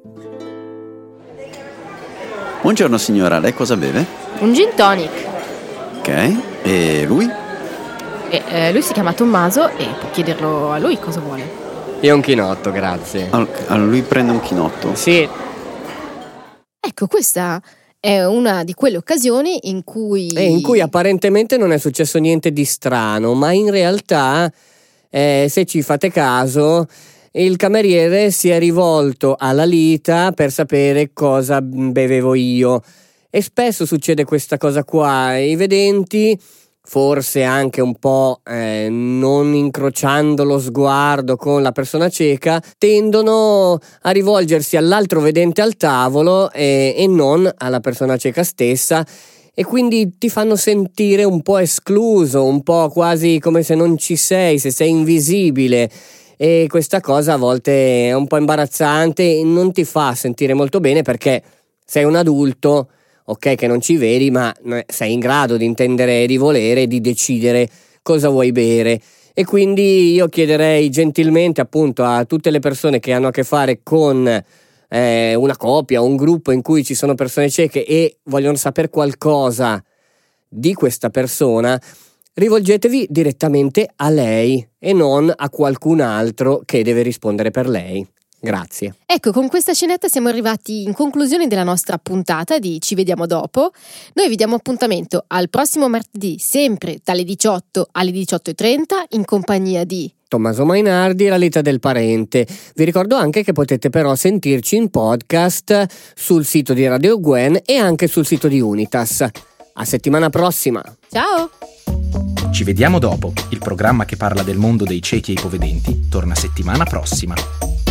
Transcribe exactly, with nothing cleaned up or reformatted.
Buongiorno signora, lei cosa beve? Un gin tonic. Ok, e lui? E, eh, lui si chiama Tommaso e può chiederlo a lui cosa vuole. Io un chinotto, grazie. Allora, lui prende un chinotto. Sì. Ecco, questa è una di quelle occasioni in cui... E in cui apparentemente non è successo niente di strano, ma in realtà, eh, se ci fate caso, il cameriere si è rivolto alla Lita per sapere cosa bevevo io. E spesso succede questa cosa qua. I vedenti, forse anche un po' eh, non incrociando lo sguardo con la persona cieca, tendono a rivolgersi all'altro vedente al tavolo e, e non alla persona cieca stessa, e quindi ti fanno sentire un po' escluso, un po' quasi come se non ci sei, se sei invisibile, e questa cosa a volte è un po' imbarazzante e non ti fa sentire molto bene, perché sei un adulto, ok, che non ci vedi, ma sei in grado di intendere e di volere e di decidere cosa vuoi bere. E quindi io chiederei gentilmente appunto a tutte le persone che hanno a che fare con eh, una coppia o un gruppo in cui ci sono persone cieche e vogliono sapere qualcosa di questa persona, rivolgetevi direttamente a lei e non a qualcun altro che deve rispondere per lei. Grazie. Ecco, con questa scenetta siamo arrivati in conclusione della nostra puntata di Ci vediamo dopo. Noi vi diamo appuntamento al prossimo martedì, sempre dalle diciotto alle diciotto e trenta, in compagnia di Tommaso Mainardi e la Lita del Parente. Vi ricordo anche che potete però sentirci in podcast sul sito di Radio Gwen e anche sul sito di Unitas. A settimana prossima. Ciao! Ci vediamo dopo. Il programma che parla del mondo dei ciechi e ipovedenti torna settimana prossima.